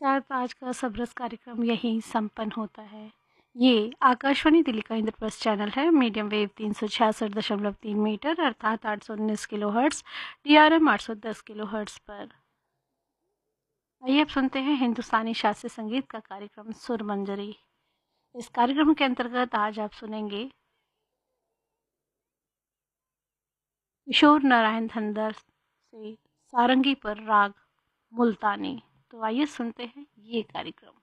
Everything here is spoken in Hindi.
साथ आज का सबरस कार्यक्रम यहीं संपन्न होता है। ये आकाशवाणी दिल्ली का इंद्रप्रस्थ चैनल है। मीडियम वेव 366.3 मीटर अर्थात 819 kilo hertz, DRM 810 kilo hertz पर। आइए अब सुनते हैं हिंदुस्तानी शास्त्रीय संगीत का कार्यक्रम सुर मंजरी। इस कार्यक्रम के अंतर्गत आज आप सुनेंगे किशोर नारायण धनदर से सारंगी पर राग मुल्तानी। तो आइए सुनते हैं ये कार्यक्रम।